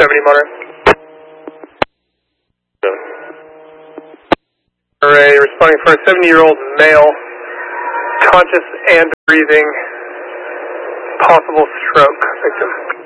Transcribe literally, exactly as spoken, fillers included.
seventy motor. Array responding for a seventy-year-old male, conscious and breathing, possible stroke victim.